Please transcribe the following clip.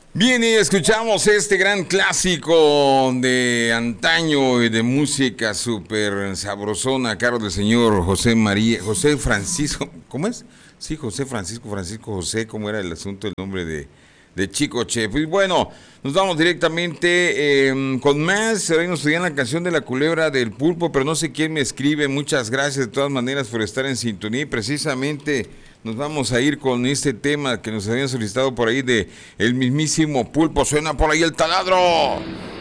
Bien, y escuchamos este gran clásico de antaño y de música súper sabrosona a cargo del señor José Francisco, ¿cómo es? Sí, Francisco José, ¿cómo era el asunto, el nombre de Chico Che? Pues bueno, nos vamos directamente con más. Hoy nos pedían la canción de la culebra del pulpo, pero no sé quién me escribe. Muchas gracias de todas maneras por estar en sintonía y precisamente nos vamos a ir con este tema que nos habían solicitado por ahí de el mismísimo Pulpo. Suena por ahí el taladro.